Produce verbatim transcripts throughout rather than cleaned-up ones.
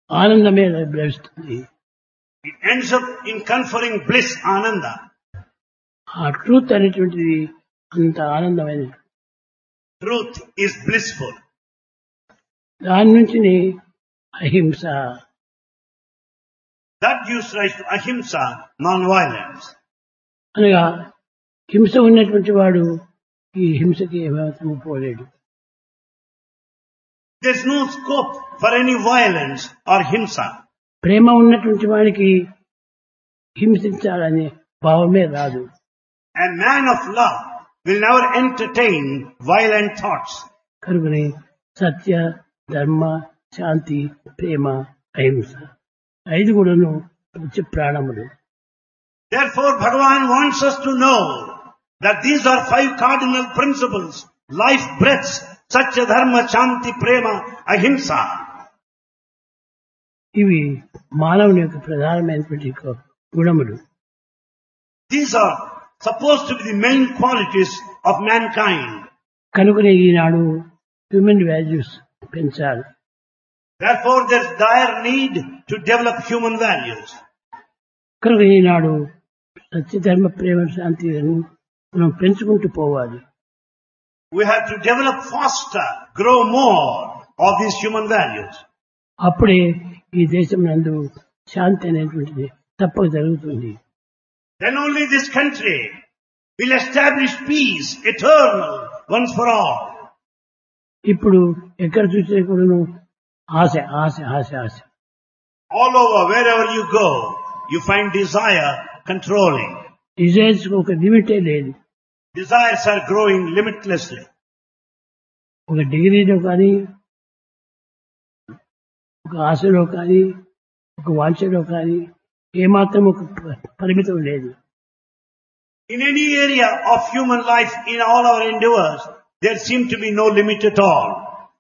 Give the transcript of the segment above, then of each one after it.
ఆనందమే లభిస్తుంది. It ends up in conferring bliss, ananda. ఆ ట్రూత్ అనేటువంటిది అంత ఆనందమైన Truth is blissful. దాని నుంచి అహింస That gives rise to ahimsa, non-violence. అనగా హింస ఉన్నటువంటి వాడు ఈ హింసకి ఏమాత్రం పోలేడు. There's no scope for any violence or himsa. ప్రేమ ఉన్నటువంటి వాడికి హింసించాలనే భావమే రాదు. A man of love will never entertain violent thoughts. కనుకనే సత్య, ధర్మ, శాంతి, ప్రేమ, అహింస ఐదు కూడాను పంచ ప్రాణములు. Therefore, Bhagavan wants us to know that these are five cardinal principles, life breaths, satya, dharma, shanti, prema, ahimsa. ఇవి మానవుని యొక్క ప్రధానమైనటువంటి గుణములు. These are supposed to be the main qualities of mankind. కనుకనే ఈనాడు హ్యూమన్ వాల్యూస్ పెంచాలి. Therefore, there's dire need to develop human values. కనుక ఈనాడు సత్యధర్మ ప్రేమ శాంతిలను మనం పెంచుకుంటూ పోవాలి. We have to develop faster, grow more of these human values. అప్పుడే ఈ దేశం నందు శాంతి అనేటువంటిది తప్పక జరుగుతుంది. Then only this country will establish peace, eternal, once for all. ఇప్పుడు ఎక్కడ చూసే కూడాను ఆశ ఆశ ఆశ ఆశ. All over, wherever you go, you find desire controlling. Desires కు ఒక లిమిటే లేదు. Desires are growing limitlessly. ఒక డిగ్రీలో కానీ, ఒక ఆశలో కానీ, ఒక వాంఛలో కానీ ఏమాత్రం ఒక పరిమితం లేదు. In any area of human life, in all our endeavors, there seems to be no limit at all.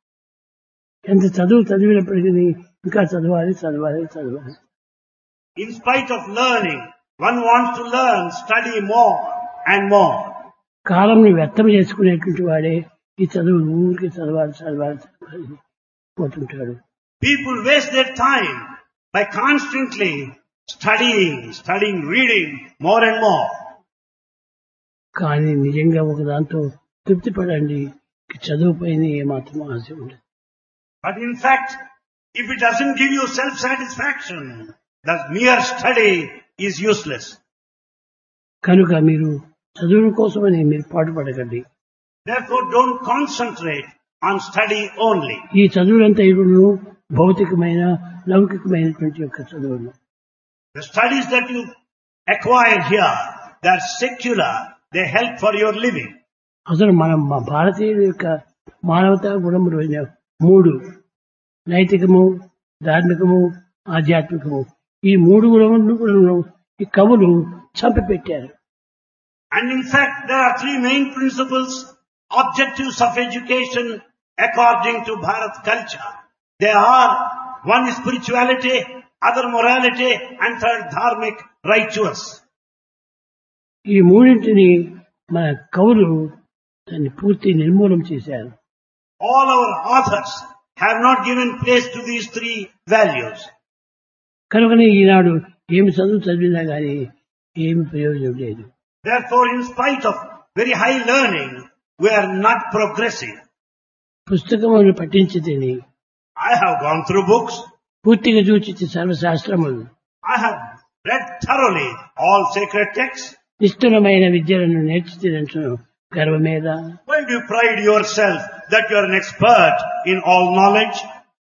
ఎంత చదువు చదివినప్పటికీ ఇంకా చదవాలి చదవాలి చదవాలి. In spite of learning, one wants to learn, study more and more. కాలంని వ్యర్థం చేసుకునేటువంటి వాడే ఈ చదువు ఊరికి చదవాలి చదవాలి చదవాలి పోతుంటాడు. People waste their time by constantly studying, studying, reading more and more. కానీ నిజంగా ఒక దాంతో తృప్తి పడండి, చదువు పైన ఏమాత్రం ఆశ ఉండదు. But in fact, if it doesn't give you self-satisfaction, that mere study is useless. కనుక మీరు చదువు కోసమని మీరు పాటుపడకండి. Therefore, don't concentrate on study only. ఈ చదువులంతా ఇప్పుడు భౌతికమైన లౌకికమైనటువంటి యొక్క చదువులు. The studies that you acquire here, they are secular. They help for your living. అసలు మనం మా భారతీయుల యొక్క మానవతా గుణములు మూడు, నైతికము, ధార్మికము, ఆధ్యాత్మికము. ఈ మూడు గుణములను ఈ కవులు చంపిపెట్టారు. And in fact, there are three main principles, objectives of education according to Bharat culture. They are, one is spirituality, other morality, and third dharmic, righteous. ఈ మూడింటిని మన కవులు దాన్ని పూర్తి నిర్మూలం చేశారు. All our authors have not given place to these three values. కనుకనే ఈనాడు ఏమి చదువు చదివినా గానీ ఏమి ప్రయోజనం లేదు. Therefore, in spite of very high learning, we are not progressing. పుస్తకములు పఠించితేని I have gone through books. పూర్తిగా చూచి సర్వశాస్త్రములు. I have read thoroughly all sacred texts. నిష్ఠురమైన విద్యలను నేర్చుతూ గర్వమేదా? Why do you pride yourself that you are an expert in all knowledge?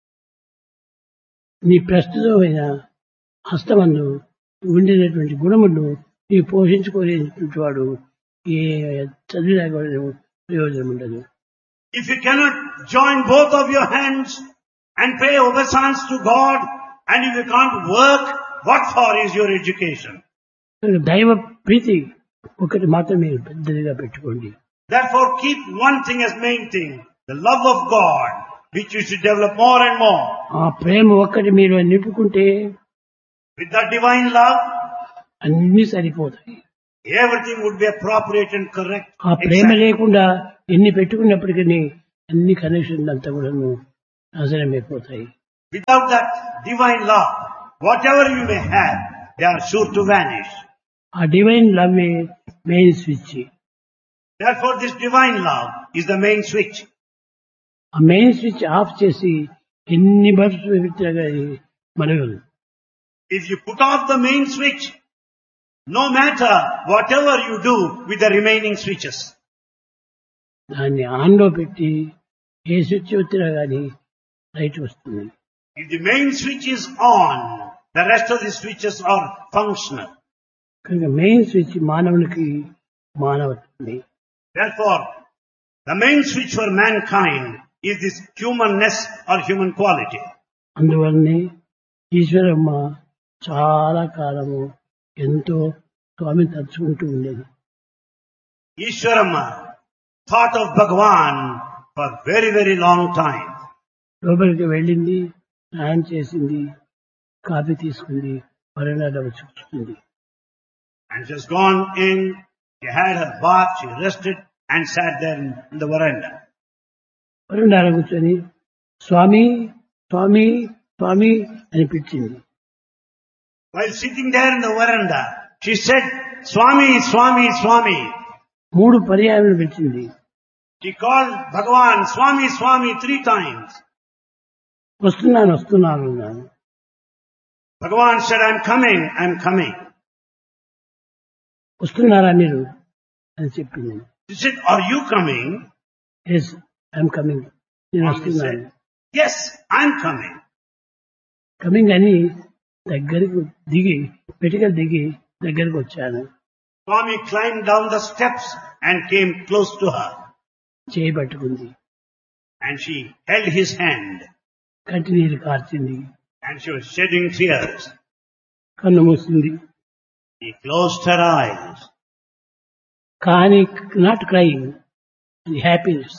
నీ ప్రస్తుతమైన హస్తమందు ఉండినటువంటి గుణములు నీ పోషించుకోలేనటువంటి వాడు ఏ చదివినా కూడా ప్రయోజనం ఉండదు. If you cannot join both of your hands and pay obeisance to God, and if you can't work, what for is your education? దైవ ప్రీతి ఒకటి మాత్రమే పెద్దదిగా పెట్టుకోండి. Therefore, keep one thing as main thing, the love of God, which you should develop more and more. ఆ ప్రేమ ఒక్కటి మీరు నింపుకుంటే With that divine love, అన్ని సరిపోతాయి. everything would be appropriate and correct. ఆ ప్రేమ Exact. లేకుండా ఎన్ని పెట్టుకున్నప్పటికీ అన్ని కనెక్షన్లు అంతా కూడా నాశనమైపోతాయి. Without that divine love, whatever you may have, they are sure to vanish. ఆ divine love main switch. Therefore, this divine love is the main switch. ఆ main switch off చేసి ఎన్ని బల్బ్స్ పెట్టినా కానీ మనగదు. If you put off the main switch, no matter whatever you do with the remaining switches, దాన్ని on లో పెట్టి ఏ switch వచ్చినా కానీ లైట్ వస్తుంది. if the main switch is on, the rest of the switches are functional. కనుక main switch మానవునికి మానవత్వమే. Therefore, the main switch for mankind is this humanness or human quality. అందువల్లనే ఈశ్వరమ్మ చాలా కాలము ఎంతో స్వామిని తలుచుకుంటూ ఉండేది. Ishwaramma thought of Bhagavan for very, very long time. లోపలికి వెళ్ళింది, స్నానం చేసింది, కాఫీ తీసుకుంది, వరండాలో వచ్చి కూర్చుంది. And she has gone in, she had her bath, she rested and sat there in the veranda. వరండాలో కూర్చొని స్వామి స్వామి స్వామి అని పిలిచింది. While sitting there in the veranda, she said, Swami, Swami, Swami. మూడు పర్యాయాలు పిలిచింది. She called Bhagavan, Swami, Swami three times. వస్తున్నాను వస్తున్నాను అన్నాను. Bhagavan said, I'm coming, I'm coming. వస్తున్నారా మీరు అని చెప్పింది. She said, are you coming? Yes I'm coming, నేను Swami వస్తున్నాను. said, yes, I'm coming. Coming అని దగ్గరికి దిగి పెటికలు దిగి దగ్గరికి వచ్చాను. Swami climbed down the steps and came close to her. చేయి పట్టుకుంది, And she held his hand కంటి నీరు కార్చింది, and she was shedding tears. కన్ను మూసింది. She closed her eyes. కానీ నాట్ క్రైయింగ్, అది happiness.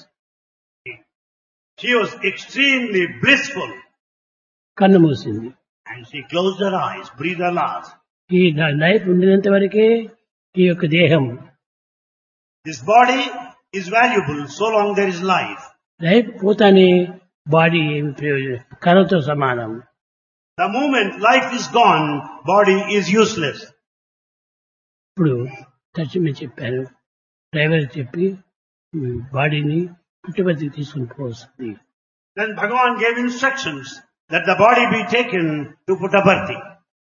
She was extremely blissful. కన్ను మూసింది. And she closed her eyes, breathed her last. ఈ life ఉండినంత వరకే ఈ యొక్క దేహం, This body is valuable so long there is life. Life పోతానే బాడీ ఏమి ప్రయోజనం, కర్రతో సమానం. The moment life is gone, body is useless. ఇప్పుడు తక్షణమే చెప్పాను, డ్రైవర్ చెప్పి బాడీని పుట్టపర్తికి తీసుకుని పోవస్తుంది. Then Bhagavan gave instructions that the body be taken to Puttaparthi.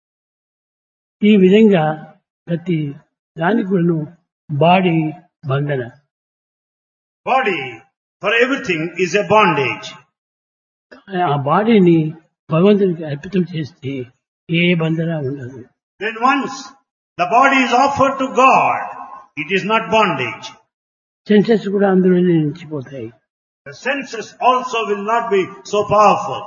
ఈ విధంగా ప్రతి దానికి కూడాను బాడీ బంధన. Body for everything is a bondage. ఆ బాడీని భగవంతునికి అర్పితం చేస్తే ఏ బంధన ఉండదు. Then once the body is offered to God, it is not bondage. Senses కూడా అందులో నిలిచిపోతాయి. The senses also will not be so powerful.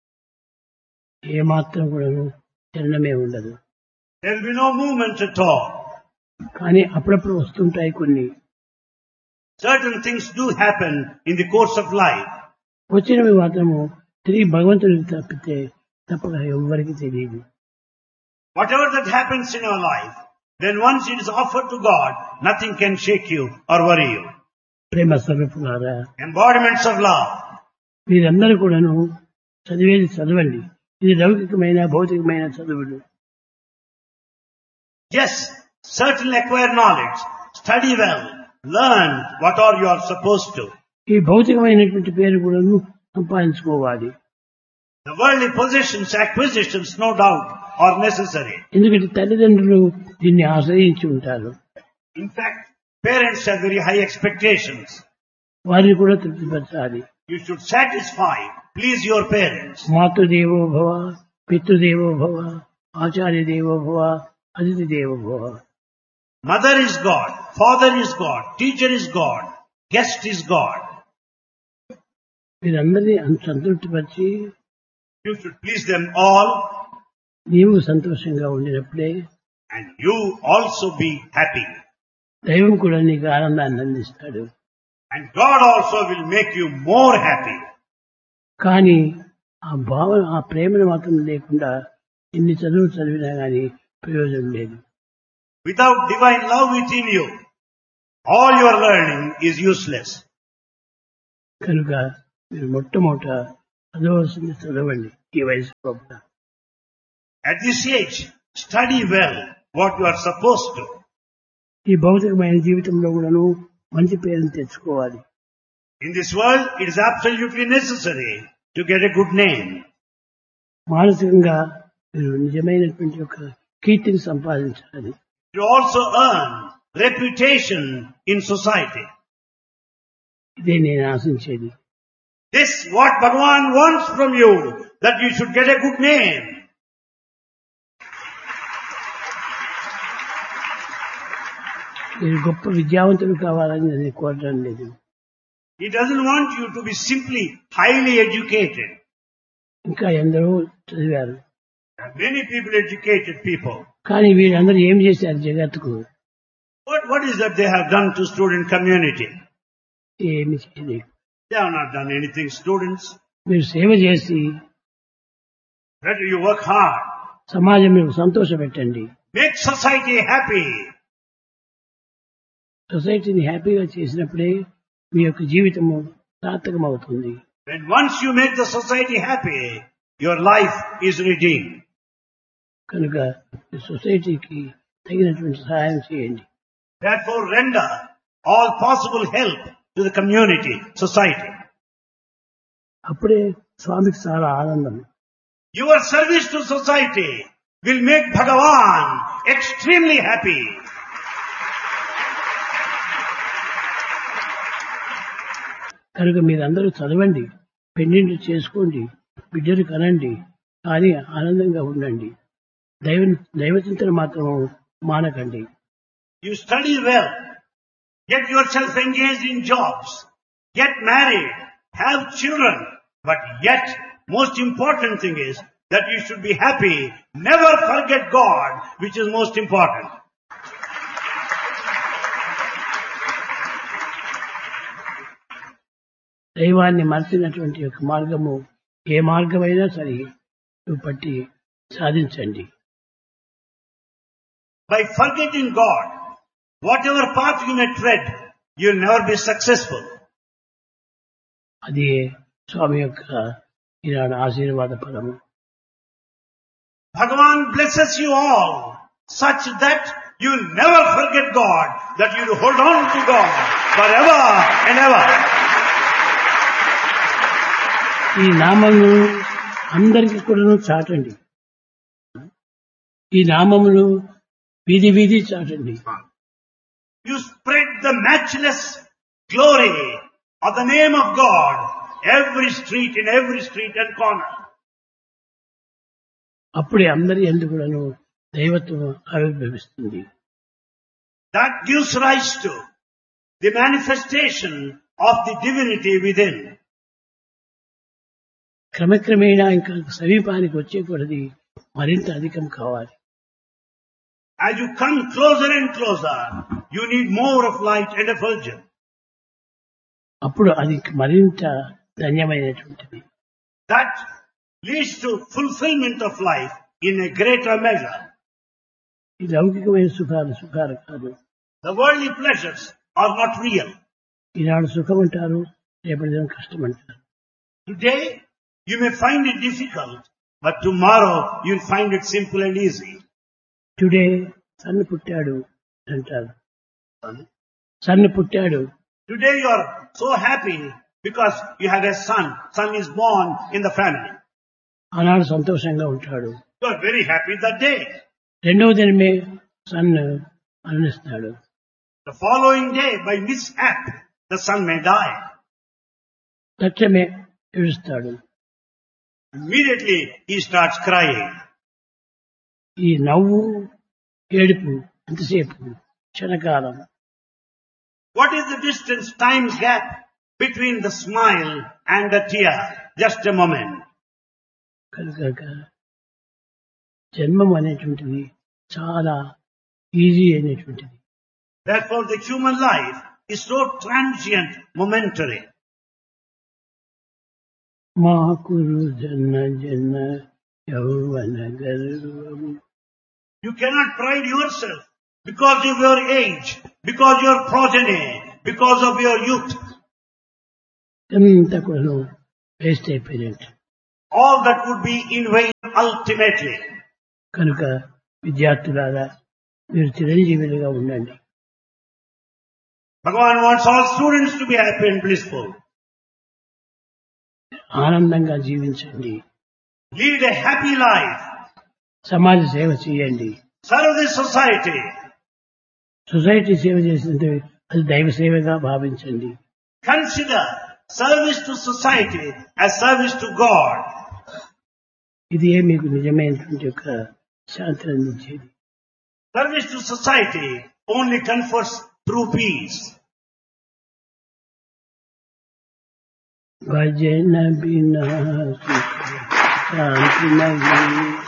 ఏ మాత్రం కూడాను చలనమే ఉండదు. There will be no movement at all. కానీ అప్పుడప్పుడు వస్తుంటాయి కొన్ని. Certain things do happen in the course of life. వచ్చినవి మాత్రము తిరిగి భగవంతుడికి తప్పితే తప్పక ఎవ్వరికి తెలియదు. Whatever that happens in your life, then once it is offered to God, nothing can shake you or worry you. ప్రేమ స్వరూపులారా, Embodiments of love. మీరందరూ కూడాను చదివేది చదవండి. ఇది లౌకికమైన భౌతికమైన చదువులు. Yes, certainly acquire knowledge, study well, learn what are you are supposed to. ఈ భౌతికమైనటువంటి పేరు కూడాను సంపాదించుకోవాలి. The worldly possessions, acquisitions, no doubt, are necessary. ఎందుకంటే తల్లిదండ్రులు దీన్ని ఆశ్రయించి ఉంటారు. In fact, parents have very high expectations. వారిని కూడా తృప్తిపరచాలి. You should satisfy, please your parents. మాతృదేవో భవ, పితృదేవో భవ, ఆచార్య దేవో భవ, అతిథి దేవో భవ. Mother is God, father is God, teacher is God, guest is God. వీరందరినీ సంతృప్తిపరిచి You should please them all నీవు సంతోషంగా ఉండినప్పుడే and you also be happy. దైవం కూడా నీకు ఆనందాన్ని అందిస్తాడు. And God also will make you more happy. కానీ ఆ భావన, ఆ ప్రేమను మాత్రం లేకుండా ఇన్ని చదువులు చదివినా కానీ ప్రయోజనం లేదు. Without divine love within you, all your learning is useless. కనుక మీరు మొట్టమొదట చదవలసింది చదవండి. ఈ వయసు లోపల. At this age, study well what you are supposed to. ఈ భౌతికమైన జీవితంలో కూడాను మంచి పేరును తెచ్చుకోవాలి. In this world, it is absolutely necessary to get a good name. మానసికంగా మీరు నిజమైనటువంటి ఒక కీర్తిని సంపాదించాలి. To also earn reputation in society. ఇదే నేను ఆశించేది. This what Bhagavan wants from you, that you should get a good name. మీరు గొప్ప విద్యావంతులు కావాలని నేను కోరడం లేదు. He doesn't want you to be simply highly educated. ఇంకా ఎందరో చదివారు. There are many people, educated people. కానీ వీళ్ళందరూ ఏం చేశారు జగత్తుకు? What, what is that they have done to student community? ఏమి చేయలేదు. They have not done anything, students. మీరు సేవ చేసి Better you work hard. సమాజం మీకు సంతోషపెట్టండి. Make society happy. సొసైటీని హ్యాపీగా చేసినప్పుడే మీ యొక్క జీవితము సార్థకం అవుతుంది. When once you make the society happy, your life is redeemed. కనుక సొసైటీకి తగినటువంటి సహాయం చేయండి. Therefore, render all possible help to the community, society. అప్పుడే స్వామికి చాలా ఆనందం. Your service to society will make Bhagavan extremely happy. కనుక మీరందరూ చదవండి, పెళ్లిళ్ళు చేసుకోండి, బిడ్డలు కనండి, కానీ ఆనందంగా ఉండండి. దైవ దైవచింతన మాత్రం మానకండి. You study well, get yourself engaged in jobs, get married, have children, but yet most important thing is that you should be happy. Never forget God, which is most important. దైవాన్ని మరచినటువంటి యొక్క మార్గము ఏ మార్గమైనా సరే నువ్వు పట్టి సాధించండి. By forgetting God, whatever path you may tread, you will never be successful. అది స్వామి యొక్క ఈనాడు ఆశీర్వాద పదము. Bhagavan blesses you all such that you will never forget God, that you will hold on to God forever and ever. ఈ నామమును అందరికీ కూడా చాటండి. ఈ నామమును వీధి వీధి చాటండి. You spread the matchless glory of the name of God, every street, in every street and corner. అప్పుడే అందరి యందు కూడాను దైవత్వం ఆవిర్భవిస్తుంది. That gives rise to the manifestation of the divinity within. క్రమక్రమేణా ఇంకా సమీపానికి వచ్చే కొలది మరింత అధికం కావాలి. As you come closer and closer, you need more of light and effulgence. అప్పుడు అది మరింత ధన్యమైనటువంటిది. That leads to fulfillment of life in a greater measure. ఈ లౌకికమైన సుఖాలు సుఖాలు కాదు. The worldly pleasures are not real. ఈనాడు సుఖం అంటారు, రేపటి దినం కష్టం అంటారు. Today, you may find it difficult, but tomorrow you'll find it simple and easy. Today సన్ను పుట్టాడు అంటారు. సన్ను పుట్టాడు. Today you are so happy because you have a son. Son is born in the family. ఆనాడు సంతోషంగా ఉంటాడు. You are very happy that day. రెండవ దినమే సన్ను మరణిస్తాడు. The following day, by mishap, the son may die. తక్షణమే ఏడుస్తాడు. Immediately he starts crying. ఈ నవ్వు ఏడుపు ఎంతసేపు? క్షణకాలం. What is the distance, time gap between the smile and the tear? Just a moment. కనుక జన్మం అనేటువంటిది చాలా easy అయినటువంటిది. Therefore the human life is so transient, momentary. మా కురు జన్న జన్న యౌవన గర్వము. You cannot pride yourself because of your age, because your progeny, because of your youth. ఎంత కూడా waste అయిపోయినట్టు. all that would be in vain ultimately. కనుక విద్యార్థులారా మీరు చిరంజీవులుగా ఉండండి. Bhagavan wants all students to be happy and blissful. ఆనందంగా జీవించండి. Lead a happy life. సమాజ సేవ చేయండి. Serve the society. సొసైటీ సేవ చేసినంటే అది దైవ సేవగా భావించండి. Consider service to society as service to God. ఇది ఏ మీకు నిజమైనటువంటి యొక్క శాంతిని అందించేది. Service to society only confers true peace. భజన బినా శాంతి నహీ